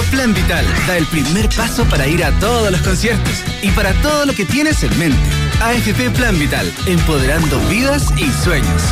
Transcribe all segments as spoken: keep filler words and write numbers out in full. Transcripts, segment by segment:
Nuevo Plan Vital da el primer paso para ir a todos los conciertos y para todo lo que tienes en mente. A F P Plan Vital, empoderando vidas y sueños.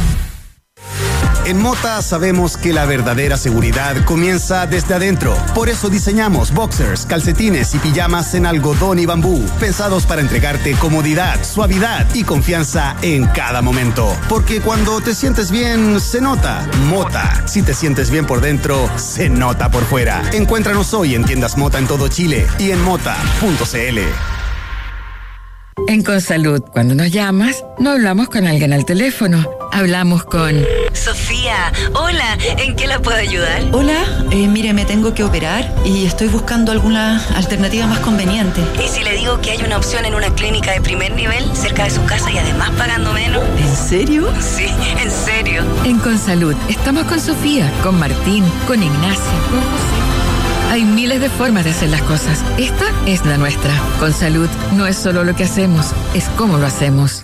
En Mota sabemos que la verdadera seguridad comienza desde adentro. Por eso diseñamos boxers, calcetines y pijamas en algodón y bambú, pensados para entregarte comodidad, suavidad y confianza en cada momento. Porque cuando te sientes bien, se nota. Mota. Si te sientes bien por dentro, se nota por fuera. Encuéntranos hoy en tiendas Mota en todo Chile y en mota punto c l. En Consalud, cuando nos llamas, no hablamos con alguien al teléfono. Hablamos con... Sofía, hola, ¿en qué la puedo ayudar? Hola, eh, mire, me tengo que operar y estoy buscando alguna alternativa más conveniente. ¿Y si le digo que hay una opción en una clínica de primer nivel, cerca de su casa y además pagando menos? ¿En serio? Sí, en serio. En Consalud, estamos con Sofía, con Martín, con Ignacio, con José. Hay miles de formas de hacer las cosas. Esta es la nuestra. Consalud no es solo lo que hacemos, es cómo lo hacemos.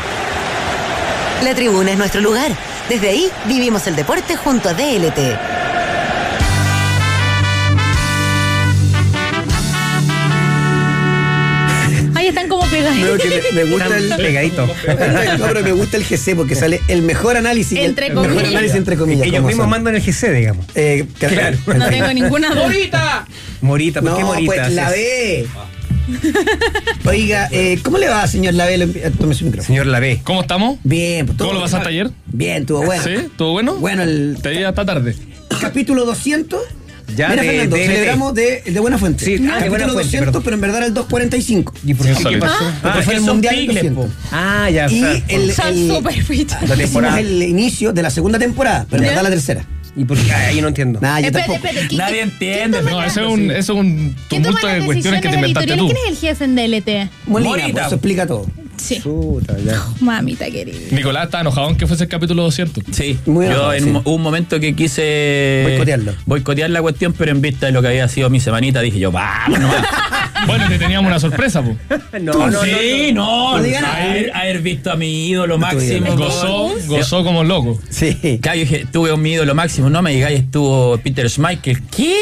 La tribuna es nuestro lugar. Desde ahí vivimos el deporte junto a D L T. Ahí están como pegaditos. Me, me gusta el pegadito. No, pero me gusta el G C porque sale el mejor análisis. Entre el, comillas. el mejor análisis entre comillas. Ellos mismos son. mandan el G C, digamos. Eh, claro. No tengo ninguna duda. ¡Morita! Morita, ¿por no, qué Morita? Pues la B. Oiga, eh, ¿cómo le va, señor Lavé? Tome su micrófono. Señor Lavé. ¿Cómo estamos? Bien. Pues, ¿Cómo lo pasaste ayer? Bien, estuvo bueno. ¿Sí? ¿Estuvo bueno? Bueno, el... Te vi hasta tarde. Capítulo doscientos. Ya Mira, de, Fernando, de, celebramos de, de Buena Fuente. Sí, ah, de Buena Fuente, doscientos, perdón. pero en verdad era el doscientos cuarenta y cinco. ¿Y por qué? ¿Qué pasó? Ah, Ah, fue el son Mundial pigles, doscientos. Ah, ya. Y o sea, el, Son el, súper fichas. la temporada. hicimos el inicio de la segunda temporada, pero en verdad la tercera. ¿Y por qué? Ahí no entiendo. Nah, yo Espérate, tampoco. espérate. ¿Quién- Nadie quién- entiende. quién toma No, las- eso es un, eso es un ¿Quién toma tumulto las de cuestiones que te decisiones inventaste tú. editoriales? ¿Quién es el jefe en D L T? Molina, Morita. pues, eso explica todo. Sí. Puta, ya. Mamita querida. Nicolás está enojado en que fuese el capítulo doscientos. Sí, Muy yo enojado, en sí. un- un momento que quise Boicotearlo. boicotear la cuestión, pero en vista de lo que había sido mi semanita, dije yo, vamos nomás. Bueno, te teníamos una sorpresa, po. No, no, sí, no, no no, digan nada. haber, haber visto a mi ídolo No te digas máximo. nada. Gozó, gozó como loco. Sí. Claro, yo dije, tuve un mi ídolo máximo, no me digáis, estuvo Peter Schmeichel. ¿Qué?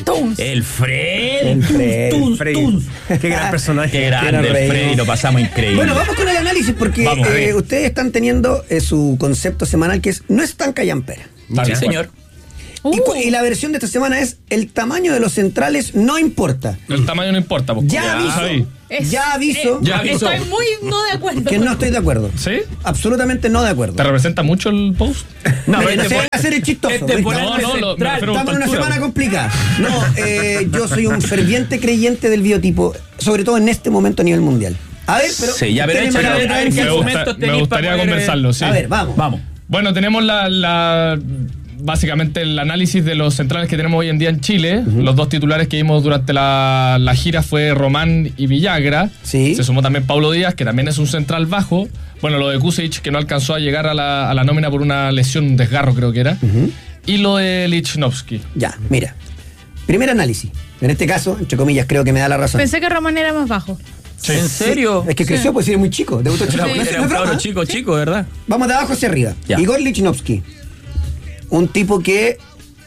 El Fred. El Fred. Tuns, Freddy. Tuns. Qué gran personaje. Qué Qué grande gran el rey. Freddy, lo pasamos increíble. Bueno, vamos con el análisis porque Vamos, a eh, ver. ustedes están teniendo eh, su concepto semanal que es no es tan callampera. Está Sí, bien. señor. Y, cu- y la versión de esta semana es el tamaño de los centrales no importa. El tamaño no importa, po. Ya aviso, Ahí. Es- ya aviso Ya aviso. Estoy muy no de acuerdo. que no estoy de acuerdo. ¿Sí? Absolutamente no de acuerdo. ¿Te representa mucho el post? No, Miren, pero no este se fue- van a hacer el chistoso. este ¿viste? fue No, no, lo- me refiero a Estamos en una altura, semana po. complicada. No, eh, yo soy un ferviente creyente del biotipo, sobre todo en este momento a nivel mundial. A ver, pero. Sí, ya, pero ustedes échale, me- a ver, a ver, ¿qué Me, argumentos gusta- me tenéis gustaría para poder, conversarlo, sí. A ver, vamos. Vamos. Bueno, tenemos la, la- básicamente el análisis de los centrales que tenemos hoy en día en Chile. Los dos titulares que vimos durante la, la gira fue Román y Villagra. Sí. Se sumó también Paulo Díaz, que también es un central bajo. Bueno, lo de Kusevich, que no alcanzó a llegar a la, a la nómina por una lesión, un desgarro creo que era. Y lo de Lichnowsky. Ya, mira. Primer análisis. En este caso, entre comillas, creo que me da la razón. Pensé que Román era más bajo. ¿En serio? Es que creció, pues sí, es muy chico. Debutó chico. Era, No es- era no un es broma, cabro ¿eh? chico, chico, ¿verdad? Vamos de abajo hacia arriba. Ya. Igor Lichnowsky. Un tipo que.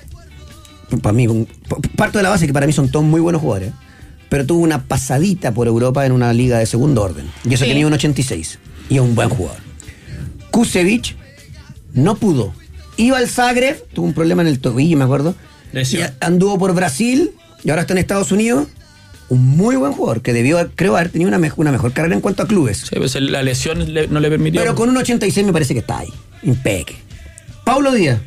Para mí, un- p- parto de la base que para mí son todos muy buenos jugadores. Pero tuvo una pasadita por Europa en una liga de segundo orden. Y eso Sí. tenía un ochenta y seis. Y es un buen jugador. Kusevich no pudo. Iba al Zagreb, tuvo un problema en el tobillo, me acuerdo. Lesión. Y a- anduvo por Brasil y ahora está en Estados Unidos. Un muy buen jugador que debió, creo, haber tenido una, mej- una mejor carrera en cuanto a clubes. Sí, pues la lesión le- no le permitió. Pero con un ochenta y seis me parece que está ahí. Impeque. Paulo Díaz.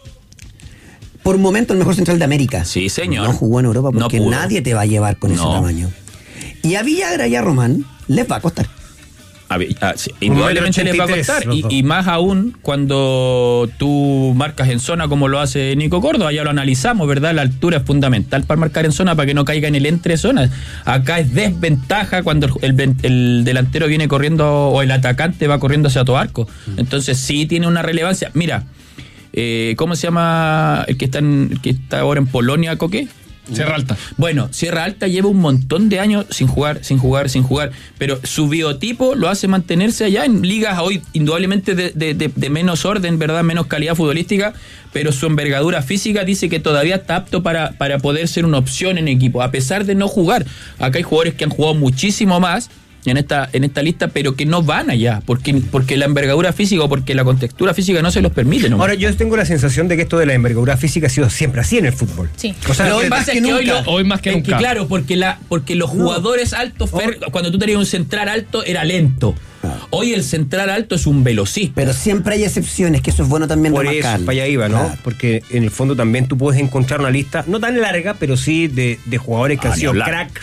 Por un momento el mejor central de América. Sí, señor. No jugó en Europa No porque pudo. nadie te va a llevar con ese No. tamaño. Y a Villagra y a Román les va a costar. A ver, ah, sí, indudablemente les va a costar. Y, y más aún cuando tú marcas en zona como lo hace Nico Córdoba, ya lo analizamos, ¿verdad? La altura es fundamental para marcar en zona, para que no caiga en el entre zona. Acá es desventaja cuando el, el- el delantero viene corriendo o el atacante va corriendo hacia tu arco. Entonces sí tiene una relevancia. Mira, eh, ¿cómo se llama el que está, en- el que está ahora en Polonia, Coque? Sierra Alta. Bueno, Sierra Alta lleva un montón de años sin jugar, sin jugar, sin jugar, pero su biotipo lo hace mantenerse allá en ligas hoy indudablemente de, de, de, de menos orden, ¿verdad? Menos calidad futbolística, pero su envergadura física dice que todavía está apto para, para poder ser una opción en equipo, a pesar de no jugar. Acá hay jugadores que han jugado muchísimo más en esta en esta lista, pero que no van allá, porque, porque la envergadura física o porque la contextura física no se los permite. ¿No? Ahora, yo tengo la sensación de que esto de la envergadura física ha sido siempre así en el fútbol. Sí. O sea, pero hoy más que nunca. Hoy, lo, hoy más que nunca. Que, claro, porque, la, porque los jugadores no. altos, Fer, cuando tú tenías un central alto, era lento. Hoy el central alto es un velocista. Pero siempre hay excepciones, que eso es bueno también por eso, para allá iba, ¿no? Claro. Porque en el fondo también tú puedes encontrar una lista, no tan larga, pero sí de, de jugadores que ah, han sido crack.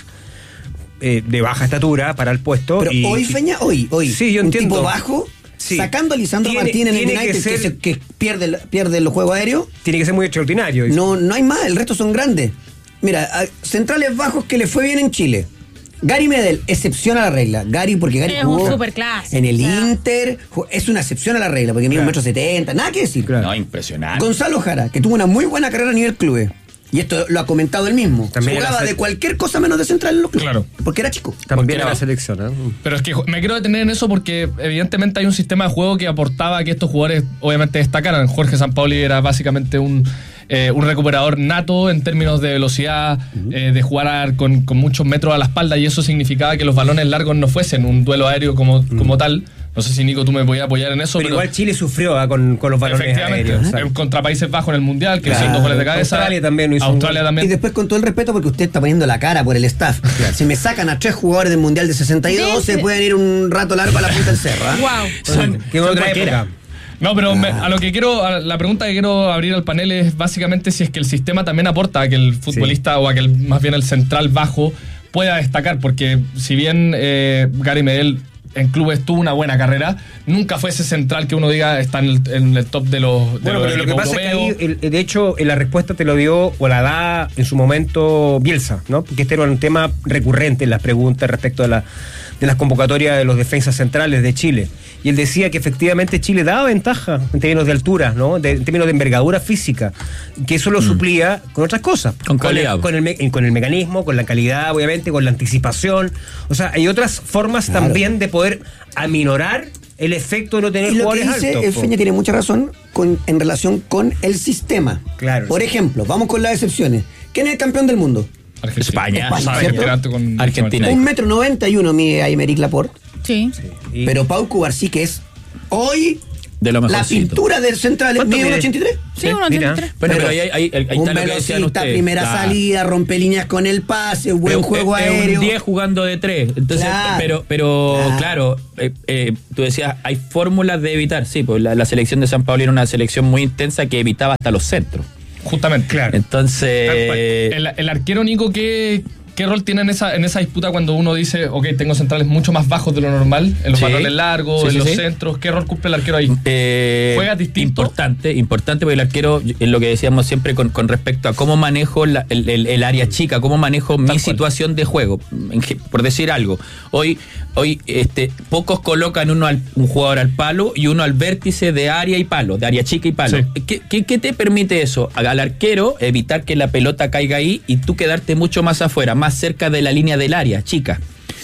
Eh, de baja estatura para el puesto. Pero y, hoy, Feña, hoy, hoy. Sí, yo un entiendo. tipo bajo, sí. sacando a Lisandro tiene, Martínez en el United, que, ser, que, se, que pierde, pierde los juegos aéreos. Tiene que ser muy extraordinario. No, no hay más, el resto son grandes. Mira, centrales bajos que le fue bien en Chile. Gary Medel, excepción a la regla. Gary, porque Gary es jugó un superclásico, en el claro. Inter, es una excepción a la regla, porque mide un metro setenta, nada que decir. Claro. No, impresionante. Gonzalo Jara, que tuvo una muy buena carrera a nivel clubes. Y esto lo ha comentado él mismo. También jugaba se... de cualquier cosa menos de central en los clubes. Claro. Porque era chico. También era la selección, ¿eh? Pero es que me quiero detener en eso porque evidentemente hay un sistema de juego que aportaba a que estos jugadores obviamente destacaran. Jorge Sampaoli era básicamente un, eh, un recuperador nato en términos de velocidad, uh-huh. eh, de jugar con, con muchos metros a la espalda, y eso significaba que los balones largos no fuesen un duelo aéreo como, uh-huh. como tal. No sé si, Nico, tú me podías apoyar en eso. Pero, pero igual Chile sufrió ¿eh? con, con los balones efectivamente, aéreos. ¿sabes? Contra Países Bajos en el Mundial, que claro. hicieron dos goles de cabeza. Australia también lo hizo. Australia también. Y después, con todo el respeto, porque usted está poniendo la cara por el staff. Claro. Si me sacan a tres jugadores del Mundial de sesenta y dos, se pueden ir un rato largo a la punta del cerro. ¿eh? ¡Wow! Son, Qué otra época. No, pero me, a lo que quiero, a la pregunta que quiero abrir al panel es básicamente si es que el sistema también aporta a que el futbolista sí. o a que el, más bien el central bajo pueda destacar, porque si bien eh, Gary Medel en clubes tuvo una buena carrera, nunca fue ese central que uno diga está en el, en el top de los de bueno, los pero lo que pasa europeos. es que ahí, el, de hecho, la respuesta te lo dio o la da en su momento Bielsa, ¿no? Porque este era un tema recurrente en las preguntas respecto a la de las convocatorias de los defensas centrales de Chile. Y él decía que efectivamente Chile daba ventaja en términos de altura, ¿no? De, en términos de envergadura física, que eso lo mm. suplía con otras cosas. Con calidad. Con el, con, el, con el mecanismo, con la calidad, obviamente, con la anticipación. O sea, hay otras formas claro. también de poder aminorar el efecto de no tener y lo jugadores que dice, altos. Feña tiene mucha razón con, en relación con el sistema. Claro. Por ejemplo, vamos con las excepciones. ¿Quién es el campeón del mundo? Argentina. España. España, ¿cierto? Con Argentina. Un metro noventa y uno mide Aymeric Laporte. Sí. sí. Pero Pau Cubarsí, que es hoy de lo la pintura del central, ¿mide uno ochenta y tres? Sí, uno ochenta y tres. Bueno, pero ahí, ahí, ahí, ahí un está lo que decían ustedes. primera claro. salida, rompe líneas con el pase, buen pero, juego es, aéreo. Es un diez jugando de tres. Entonces, claro. pero, pero claro, claro eh, eh, tú decías, hay fórmulas de evitar. Sí, pues la, la selección de San Pablo era una selección muy intensa que evitaba hasta los centros. Justamente, claro. Entonces, el, el arquero, Nico, ¿qué, qué rol tiene en esa, en esa disputa cuando uno dice, ok, tengo centrales mucho más bajos de lo normal, en los sí. balones largos, sí, en sí, los sí. centros? ¿Qué rol cumple el arquero ahí? Eh, ¿Juega distinto? Importante, importante, porque el arquero, es lo que decíamos siempre con, con respecto a cómo manejo la, el, el, el área chica, cómo manejo Tal mi cual. situación de juego. Por decir algo, hoy, hoy este, pocos colocan uno al, un jugador al palo y uno al vértice de área y palo, de área chica y palo. Sí. ¿Qué, qué, ¿Qué te permite eso? Al arquero evitar que la pelota caiga ahí y tú quedarte mucho más afuera, más cerca de la línea del área chica.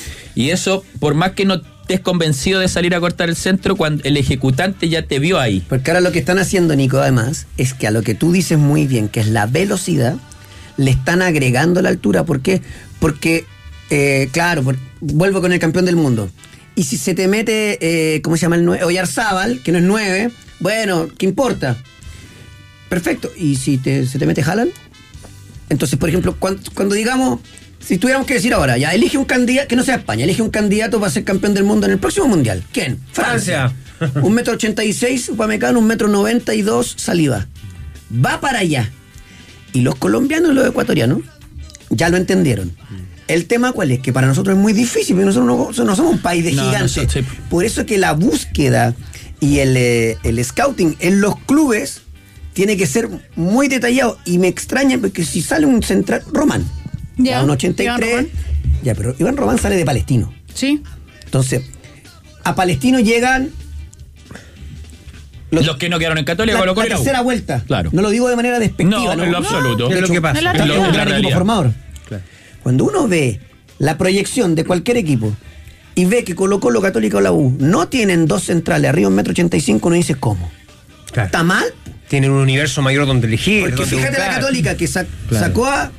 Y eso, por más que no estés convencido de salir a cortar el centro, cuando el ejecutante ya te vio ahí. Porque ahora lo que están haciendo, Nico, además, es que a lo que tú dices muy bien, que es la velocidad, le están agregando la altura. ¿Por qué? Porque, eh, claro, por, vuelvo con el campeón del mundo. Y si se te mete, eh, ¿cómo se llama el nueve? Oyarzábal, que no es nueve, bueno, ¿qué importa? Perfecto. ¿Y si te, se te mete Haaland? Entonces, por ejemplo, cuando, cuando digamos, si tuviéramos que decir ahora, ya, elige un candidato, que no sea España, elige un candidato para ser campeón del mundo en el próximo mundial. ¿Quién? Francia. Francia. Un metro ochenta y seis, Upamecano, un metro noventa y dos, Saliba. Va para allá. Y los colombianos y los ecuatorianos ya lo entendieron. El tema, ¿cuál es? Que para nosotros es muy difícil, porque nosotros no, no somos un país de no, gigantes. No, sí. Por eso es que la búsqueda y el, el scouting en los clubes tiene que ser muy detallado. Y me extraña porque si sale un central, Román, ya, a un ochenta y tres, ya, pero Iván Román sale de Palestino. Sí. Entonces, a Palestino llegan Los, los que no quedaron en Católica, la, Colo Colo la tercera vuelta. Claro. No lo digo de manera despectiva. No, no, en lo no, absoluto. No, es lo que pasa. No es lo un la gran equipo formador. Claro. Cuando uno ve la proyección de cualquier equipo y ve que Colo Colo, Católica o la U no tienen dos centrales arriba un metro ochenta y cinco, uno dice ¿cómo? Claro. ¿Está mal? Tienen un universo mayor donde elegir. Porque donde fíjate buscar. la Católica que sa Claro. sacó a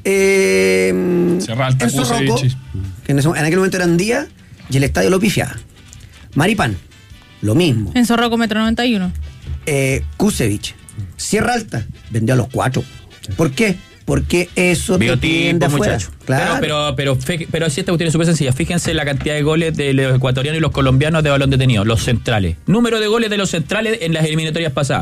eh, Serralta, Enzo Rocco, Kusevich. que en, ese- en aquel momento eran Díaz, y el estadio lo pifiaba. Maripán, lo mismo. En Zorroco Metro noventa y uno. Eh, Kusevich, Sierra Alta, vendió a los cuatro. ¿Por qué? Porque eso te piden de Biotipo, afuera. muchacho. Claro. Pero, pero, pero, fe- pero sí, esta cuestión es súper sencilla. Fíjense la cantidad de goles de los ecuatorianos y los colombianos de balón detenido, los centrales. Número de goles de los centrales en las eliminatorias pasadas.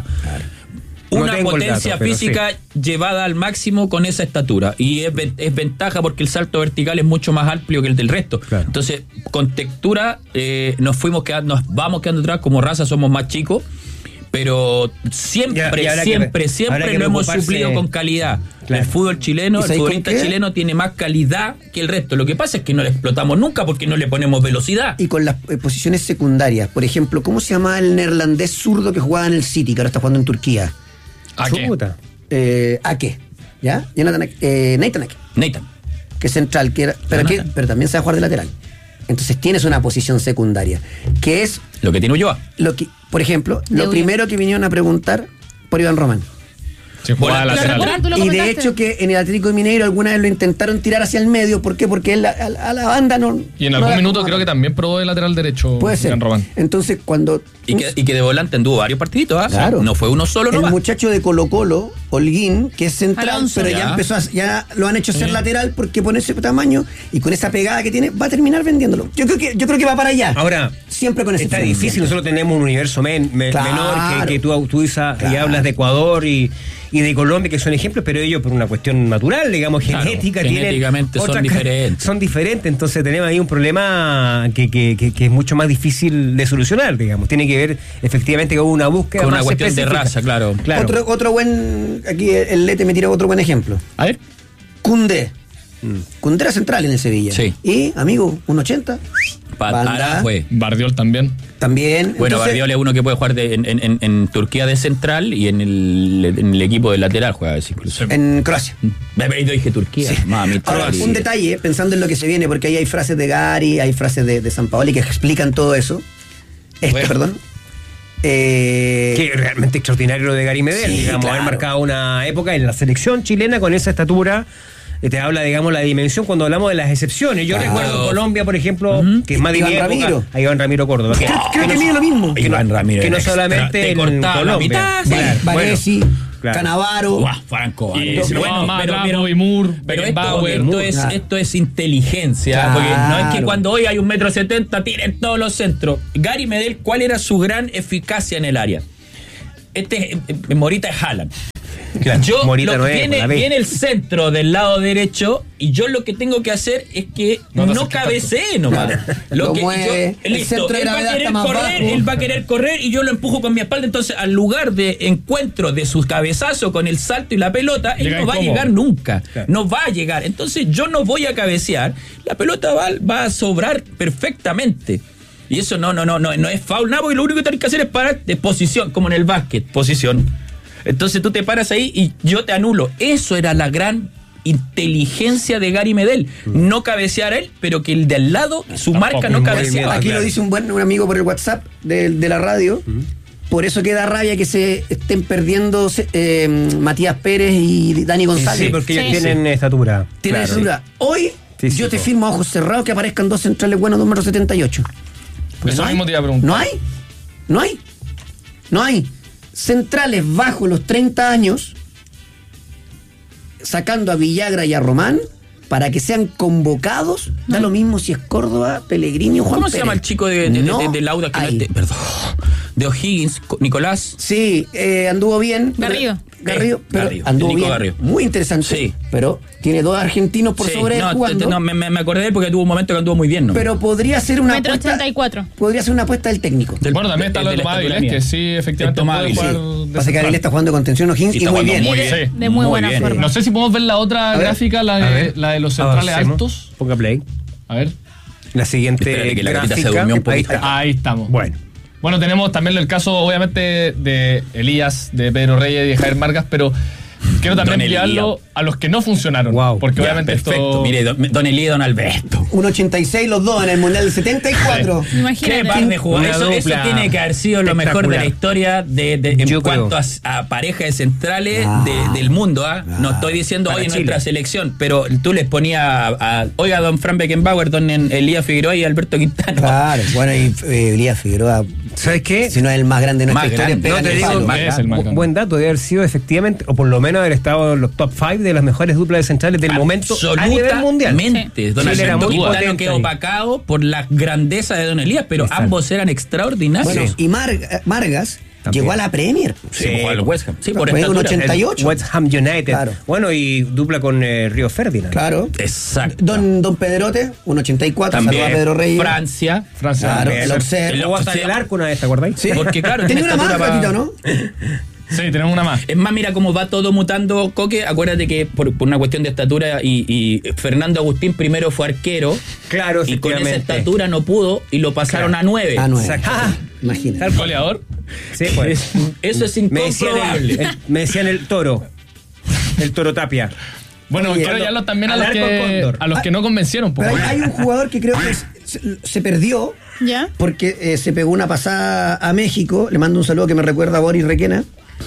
No Una tengo el potencia dato, pero física llevada al máximo con esa estatura. Y es, ven- es ventaja porque el salto vertical es mucho más amplio que el del resto. Claro. Entonces, con textura, eh, nos fuimos quedando, nos vamos quedando atrás. Como raza somos más chicos. Pero siempre, Ya- ya habrá que- siempre, habrá siempre que lo hemos preocuparse- suplido con calidad. Claro. El fútbol chileno, ¿Y el sabéis con futbolista qué? chileno tiene más calidad que el resto. Lo que pasa es que no lo explotamos nunca porque no le ponemos velocidad. Y con las eh, posiciones secundarias. Por ejemplo, ¿cómo se llama el neerlandés zurdo que jugaba en el City, que ahora está jugando en Turquía? ¿A qué? Chuta. Eh, ¿Ake? ¿Ya? Jonathan Ake, eh, Nathan Ake, Nathan. que es central, que era- pero, que, Jonathan. pero también sabe jugar de lateral. Entonces tienes una posición secundaria, que es Lo que tiene Ulloa. lo que, por ejemplo, De lo Ulloa. primero que vinieron a preguntar por Iván Román. Si jugaba Volante. lateral. Claro, tú lo Y de comentaste. hecho que en el Atlético de Mineiro alguna vez lo intentaron tirar hacia el medio. ¿Por qué? Porque él a, a- a la banda no... Y en no algún la- minuto creo que también probó de lateral derecho. Puede ser. Iván Román. Entonces cuando... Y que, y que de volante anduvo varios partiditos, ¿ah? Claro. No fue uno solo, El no muchacho de Colo Colo, Holguín, que es central, Alonso. pero ya, Ya. empezó a, ya lo han hecho ser Sí. lateral porque por ese tamaño y con esa pegada que tiene, va a terminar vendiéndolo. Yo creo que, yo creo que va para allá. Ahora, Siempre con ese está frente. difícil. Nosotros tenemos un universo men- me- Claro. menor que, que tú, tú usas y Claro. hablas de Ecuador y, y de Colombia, que son ejemplos, pero ellos por una cuestión natural, digamos, Claro, genética, tienen genéticamente son otras ca- diferentes. Son diferentes, entonces tenemos ahí un problema que, que, que, que es mucho más difícil de solucionar, digamos. Tiene que ver efectivamente con una búsqueda Con una más cuestión de específica. raza, claro. Claro. Otro, otro buen. Aquí el Lete me tiró otro buen ejemplo. A ver. Koundé. Koundé era central en el Sevilla. Sí. Y, amigo, uno ochenta. Para fue. Bardiol también. También. Bueno, Entonces, Bardiol es uno que puede jugar de- en, en- en- en Turquía de central y en el, en el equipo de lateral juega a veces incluso. En Croacia. Me he dije Turquía. Mami, Ahora, Turquía. un detalle, pensando en lo que se viene, porque ahí hay frases de Gary, hay frases de, de San Paoli que explican todo eso. Esto, Bueno. perdón. Eh, Que realmente extraordinario lo de Gary Medel, Sí, digamos, claro. haber marcado una época en la selección chilena con esa estatura. eh, Te habla, digamos, la dimensión cuando hablamos de las excepciones. Yo Claro. recuerdo Colombia, por ejemplo, que es más de Iván mi época, Ramiro. a Iván Ramiro Córdoba. Creo, creo que mide lo mismo. Que no, Iván Ramiro que no era solamente extra, te en cortaba la Colombia. mitad, sí. Claro, Varesi, bueno, claro. Canavaro. Guau, Franco. Y Vale. si lo Bueno, vamos más pero- atrás, pero- Bobby Moore, Pero esto, Beckenbauer. esto es, Claro. esto es inteligencia. Claro. Porque no es que cuando hoy hay un metro setenta tiren todos los centros. Gary Medel, ¿cuál era su gran eficacia en el área? Este eh, eh, Morita es Haaland. Claro, Yo Morita lo- no es, viene, la ve. viene el centro del lado derecho y yo lo que tengo que hacer es que No no, te acerques cabecee nomás. Claro. Lo Lo que mueve, yo- el listo, centro de él va a gravedad querer está más correr, bajo. él va a querer correr y yo lo empujo con mi espalda. Entonces, al lugar de encuentro de su cabezazo con el salto y la pelota, él Llega no va a incómodo. llegar nunca. Claro. No va a llegar. Entonces, yo no voy a cabecear. La pelota va, va a sobrar perfectamente. Y eso no, no, no, no, no es foul, nada, porque lo único que tienes que hacer es parar de posición, como en el básquet, posición. Entonces tú te paras ahí y yo te anulo. Eso era la gran inteligencia de Gary Medel. No cabecear a él, pero que el de al lado, su Tampoco marca no un cabeceaba. movimiento, Aquí claro. lo dice un buen un amigo por el WhatsApp de, de la radio. Por eso queda rabia que se estén perdiendo eh, Matías Pérez y Dani González. Sí, porque ellos Sí. tienen estatura. Tienen Claro. estatura. Hoy Sí, sí, yo te po. firmo a ojos cerrados que aparezcan dos centrales buenos de un metro setenta y ocho. Porque Eso no hay. mismo te iba a preguntar. No hay. No hay. No hay. Centrales bajo los treinta años, sacando a Villagra y a Román, para que sean convocados. Da lo mismo si es Córdoba, Pellegrini o Juan ¿Cómo se Pérez. llama el chico de, de, de- No de- de Lauda? Que no hay. es de- perdón. De O'Higgins, Co- Nicolás. Sí, eh, anduvo bien. Garrido. Garrido, Eh, pero Garrido, anduvo Nico bien. Garrido. Muy interesante. Sí. Pero tiene dos argentinos por Sí, sobre él no, jugando. te- te- no, me, me- me acordé de él porque tuvo un momento que anduvo muy bien, ¿no? Pero podría ser una Metro apuesta. ochenta y cuatro. Podría ser una apuesta del técnico. Del- Bueno, también está de- lo de de la Tomás estatura Avilés, mía. que sí, efectivamente El Tomás puede Avilés, jugar sí. de Pasa que central. Ariel está jugando con tensión O'Higgins Y y, está muy jugando bien. muy De, bien. de muy, Muy buena bien. forma. No sé si podemos ver la otra ver. gráfica, la A de, ver. la de los centrales Avancemos. altos. Ponga play. A ver. La siguiente Espérate, que la gatita se gráfica. durmió un Ahí poquito. está. Ahí estamos. Bueno. Bueno, tenemos también el caso, obviamente, de Elías, de Pedro Reyes y de Javier Vargas, pero quiero también enviarlo a los que no funcionaron. Wow. Porque Ya, obviamente perfecto. esto... Mire, don, don Elías y don Alberto. un ochenta y seis los dos en el Mundial del setenta y cuatro. Sí. Imagínate. Qué par de jugadores. Eso, eso tiene que haber sido lo mejor de la historia de, de, en Yo cuanto a, a pareja de centrales Ah. de, del mundo. ¿ah? No estoy diciendo Para hoy en Chile. nuestra selección, pero tú les ponías a, a- oiga, don Fran Beckenbauer, don Elías Figueroa y Alberto Quintana. Claro, bueno, y eh, Elías Figueroa, ¿Sabes qué? si no es el más grande de nuestra Más historia, grande. pega No, en te el digo, palo. más es el más bu- grande. buen dato, de haber sido efectivamente, o por lo menos haber estado en los top cinco de las mejores duplas de centrales del momento a nivel mundial. Absolutamente. Don Chile era Alberto muy Quintana potente quedó ahí. opacado por la grandeza de don Elías, pero Exacto. ambos eran extraordinarios. Bueno, y Mar- Vargas También. llegó a la Premier. Sí, jugó al West Ham. Sí, por Fue un estatura. ochenta y ocho. El West Ham United. Claro. Bueno, y dupla con eh, Río Ferdinand. Claro. Exacto. Don, don Pedrote, un ochenta y cuatro, También saluda a Pedro Reyes. Francia. Francia. Claro, también. el Orser. El- Luego hasta sí. el arco una vez, ¿te acordáis? Sí. Porque claro, tenía tiene una más, estatura pa- Gatito, ¿no? Sí, tenemos una más. Es más, mira cómo va todo mutando, Coque. Acuérdate que por, por una cuestión de estatura y, y Fernando Agustín primero fue arquero Claro, y con esa efectivamente. estatura no pudo y lo pasaron Claro. a nueve. Ah, nueve. Exacto. Ah, imagina. Goleador. Sí, pues. Eso es Me decían, incomprobable. el, el- me decían el toro. El toro Tapia. Bueno, Oye, quiero llevarlo también a al los, arco que, Cóndor. a los que no convencieron. po. Pero hay, hay un jugador que creo que se, se perdió ¿Ya? porque eh, se pegó una pasada a México. Le mando un saludo que me recuerda a Boris Requena.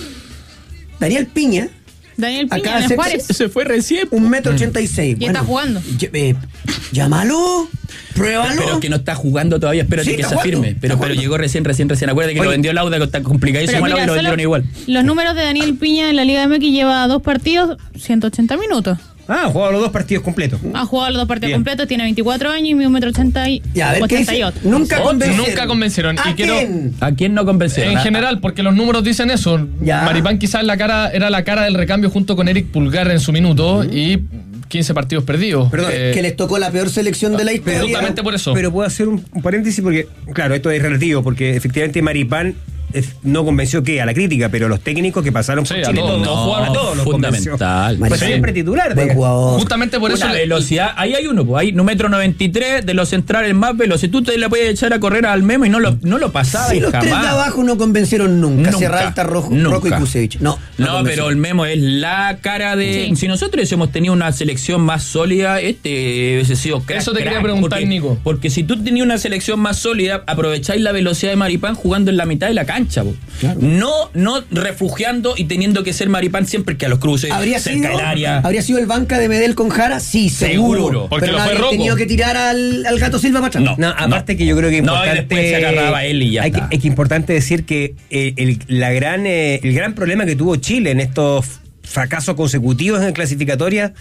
Daniel Piña, Daniel Piña, Acá de se- Juárez. Se fue recién. un metro ochenta y seis. Y está jugando. ll- eh, llámalo, pruébalo. Pero que no está jugando todavía, espérate Sí, que está se jugando, afirme. está Pero, pero jugando. llegó recién, recién, recién. Acuérdate que Oye. lo vendió Lauda, que está complicadísimo Pero al lado y mira, lo vendieron solo igual. los números de Daniel Piña en la Liga M X lleva dos partidos, ciento ochenta minutos. Ah, jugado los dos partidos completos. Ha jugado los dos partidos Bien. completos, tiene veinticuatro años y mide un metro ochenta y Ya, a ver, ¿qué ochenta y dice? ocho. Nunca Oh, convencieron. nunca convencieron. ¿A Y quiero- quién? ¿A quién no convencieron? En ¿A- general, porque los números dicen eso. Ya. Maripán quizás la cara, era la cara del recambio junto con Eric Pulgar en su minuto y quince partidos perdidos. Perdón, Eh, Que les tocó la peor selección de la historia. justamente por eso. Pero puedo hacer un, un paréntesis porque, claro, esto es relativo, porque efectivamente Maripán eh, no convenció que a la crítica, pero los técnicos que pasaron por Sí, a Chile, todos, todos, no, a todos los convenció. fundamental. Pues Maripán. siempre titular. Buen de- jugador. Justamente por eso. Una le- velocidad, ahí hay uno, pues, hay un metro noventa y tres de los centrales más veloces. Tú te la puedes echar a correr al Memo y no lo, no lo pasaba Sí, y los jamás. tres de abajo no convencieron nunca. Nunca, Sierra Alta, Rojo, nunca. Rocco y Kusevich. No, No, convenció. pero el Memo es la cara de. Sí. Si nosotros hemos tenido una selección más sólida, este hubiese sido crack. Eso te quería crack, preguntar, porque, Nico. Porque si tú tenías una selección más sólida, aprovecháis la velocidad de Maripán jugando en la mitad de la cancha. Po. Claro. No, no refugiando y teniendo que ser Maripán siempre que a los cruces, ¿Habría cerca sido, del área. ¿Habría sido el banca de Medel con Jara? Sí, seguro. Seguro, porque pero lo no fue habría Rocco. tenido que tirar al, al Gato Silva para atrás. No. No, aparte que yo creo que es No, y importante. después se agarraba él y ya hay que, está. es que importante decir que eh, el, la gran, eh, el gran problema que tuvo Chile en estos fracasos consecutivos en clasificatoria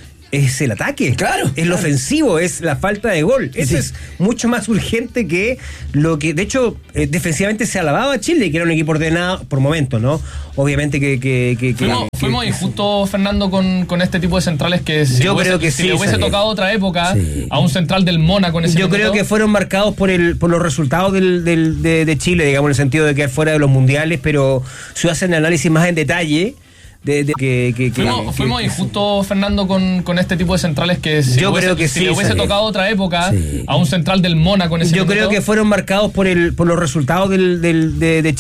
es el ataque. Claro, Es claro. lo ofensivo, es la falta de gol. Eso Sí. es mucho más urgente que lo que, de hecho, eh, defensivamente se alababa a Chile, que era un equipo ordenado por momentos, ¿no? Obviamente que. que, que- que- Fuimos, que- fuimos que- injustos, Fernando, con, con este tipo de centrales que si Yo le hubiese, creo que si sí, le hubiese sí. tocado otra época Sí. a un central del Mónaco en ese Yo minuto, creo que fueron marcados por el por los resultados del, del- de, de Chile, digamos, en el sentido de quedar fuera de los mundiales, pero si hacen el análisis más en detalle, de, de- que, que- que- Fuimos, que- fuimos que- injustos, Fernando, con, con este tipo de centrales que si Yo le hubiese, creo que si sí, le hubiese sí. tocado otra época Sí. a un central del Mónaco en ese Yo minuto, creo que fueron marcados por el por los resultados del, del- de, de Chile.